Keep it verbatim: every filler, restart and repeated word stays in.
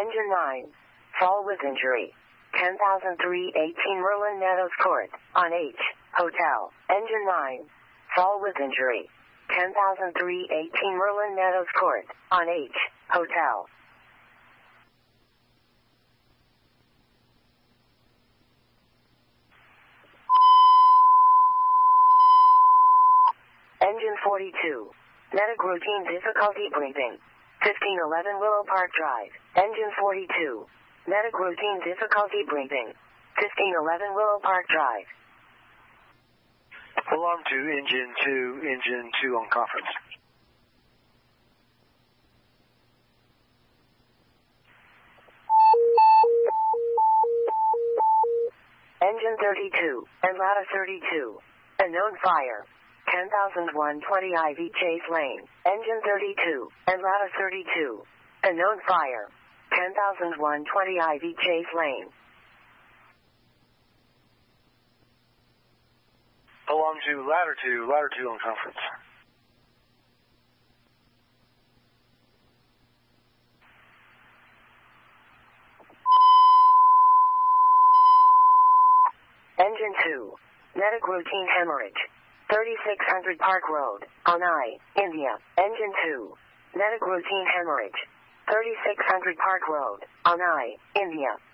Engine nine. Fall with injury. ten thousand three eighteen Merlin Meadows Court, on H, Hotel. Engine nine. Fall with injury. ten thousand three eighteen Merlin Meadows Court, on H, Hotel. Engine forty-two. Medic routine difficulty breathing. fifteen eleven Willow Park Drive. Engine forty-two. Medic routine difficulty breathing. fifteen eleven Willow Park Drive. Alarm to engine two, engine two on conference. Engine thirty-two, and ladder thirty-two. Unknown fire. ten thousand one hundred twenty I V Chase Lane. Engine thirty-two, and ladder thirty-two. Unknown fire. ten thousand one hundred twenty I V Chase Lane. Alarm to ladder two, ladder two on conference. Engine two. Medic routine hemorrhage. thirty-six hundred Park Road, Onai, India. Engine two. Medic routine hemorrhage. thirty-six hundred Park Road, Onai, India.